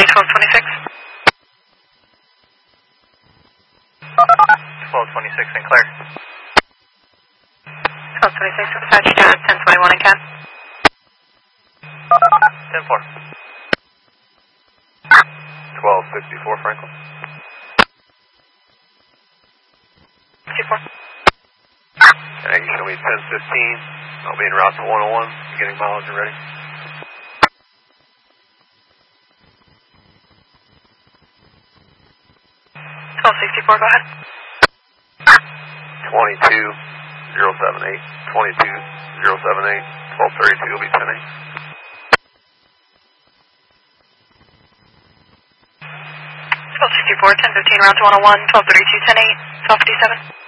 1226. 1226 Sinclair. 1226 dispatch to 1021 and Cat. 10-4. 1264 Franklin. 54. Okay, you show me 1015. I'll be en route to 101. Beginning mileage and ready. 1264, go ahead. 22078. 22078. 1232 will be 10-8. 1264, 1015 route to 101, 1232, 10-8, 1257.